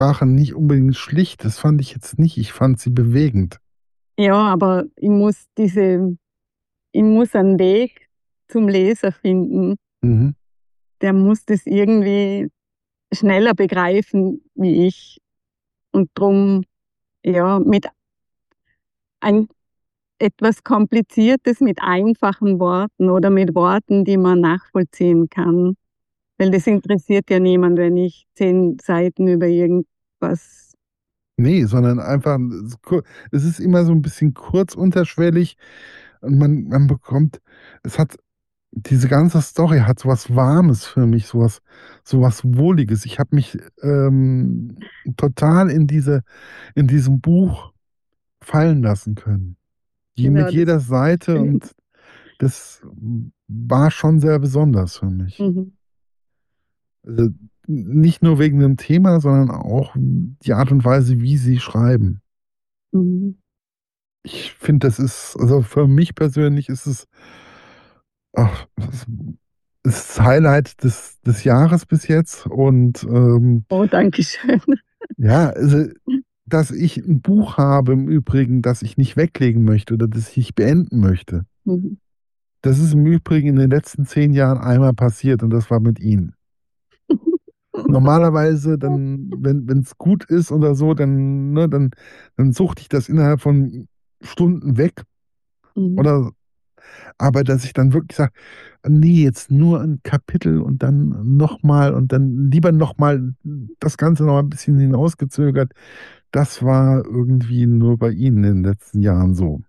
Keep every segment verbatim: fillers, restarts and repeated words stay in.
Sprache nicht unbedingt schlicht, das fand ich jetzt nicht. Ich fand sie bewegend. Ja, aber ich muss diese ich muss einen Weg zum Leser finden. Mhm. Der muss das irgendwie schneller begreifen wie ich. Und drum, ja, mit ein etwas Kompliziertes mit einfachen Worten oder mit Worten, die man nachvollziehen kann. Weil das interessiert ja niemand, wenn ich zehn Seiten über irgendwas. Ne, sondern einfach es ku es ist immer so 'n bisschen kurz, unterschwellig und man man bekommt es hat diese ganze Story hat so was Warmes für mich, so was so was Wohliges. Ich habe mich, ähm, total in diese in diesem Buch fallen lassen können. Je mit Ja, das jeder ist Seite schön. und das war schon sehr besonders für mich. Mhm. Also, n nicht nur wegen dem Thema, sondern auch die Art und Weise, wie sie schreiben. Mhm. Ich finde, das ist also, für mich persönlich ist es ach, das ist das Highlight des des Jahres bis jetzt und, ähm Oh, danke schön. ja, also, dass ich 'n Buch habe im Übrigen, das ich nicht weglegen möchte oder das ich beenden möchte. Mhm. Das ist im Übrigen in den letzten zehn Jahren einmal passiert und das war mit Ihnen. Normalerweise dann, wenn wenn's gut ist oder so, dann ne, dann dann suchte ich das innerhalb von Stunden weg Mhm. oder aber dass ich dann wirklich sage: „Ne, jetzt nur 'n Kapitel und dann noch mal und dann lieber noch mal das Ganze noch mal 'n bisschen hinausgezögert.“ Das war irgendwie nur bei Ihnen in den letzten Jahren so.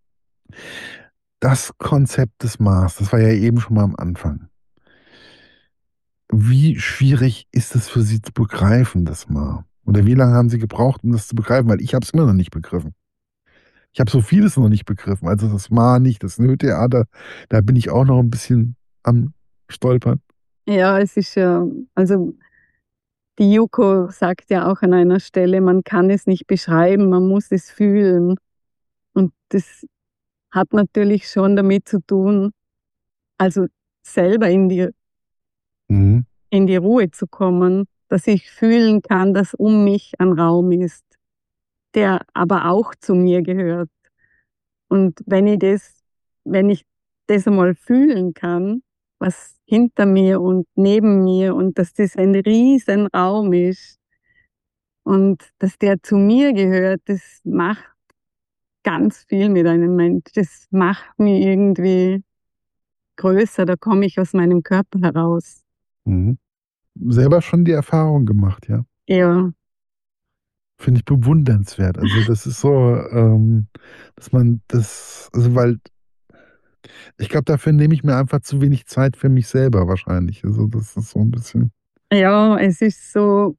Das Konzept des Mars, das war ja eben schon mal am Anfang. Wie schwierig ist es für Sie zu begreifen, das Ma? Oder wie lange haben Sie gebraucht, um das zu begreifen? Weil ich habe es immer noch nicht begriffen. Ich habe so vieles noch nicht begriffen. Also, das Ma nicht, das Nö-Theater, da bin ich auch noch 'n bisschen am Stolpern. Ja, es ist ja also die Yuko sagt ja auch an einer Stelle: „Man kann es nicht beschreiben, man muss es fühlen.“ Und das hat natürlich schon damit zu tun also, selber in die Mhm. in die Ruhe zu kommen, dass ich fühlen kann, dass um mich ein Raum ist, der aber auch zu mir gehört. Und wenn ich das wenn ich das einmal fühlen kann, was hinter mir und neben mir und dass das ein Riesenraum ist und dass der zu mir gehört, das macht ganz viel mit einem Mensch. Das macht mich irgendwie größer, da komme ich aus meinem Körper heraus. Mhm. Selber schon die Erfahrung gemacht, ja? Ja. Finde ich bewundernswert. Also, das ist so, ähm, dass man das also, weil ich glaube, dafür nehme ich mir einfach zu wenig Zeit für mich selber wahrscheinlich. Also, das ist so 'n bisschen Ja, es ist so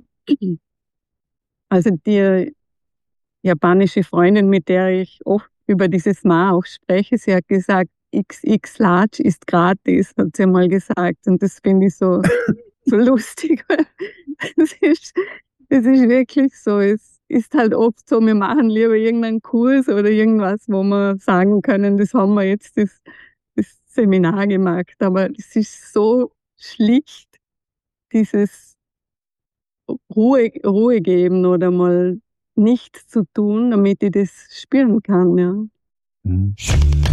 also, die japanische Freundin, mit der ich oft über dieses Ma auch spreche, sie hat gesagt: „XX Large ist gratis“, hat sie einmal gesagt. Und das finde ich so so lustig. Es ist es ist wirklich so. Es ist halt oft so, wir machen lieber irgendeinen Kurs oder irgendwas, wo wir sagen können: „Das haben wir jetzt das das Seminar gemacht.“ Aber es ist so schlicht, dieses Ruhe Ruhe geben oder mal nichts zu tun, damit ich das spüren kann, ja. Mhm.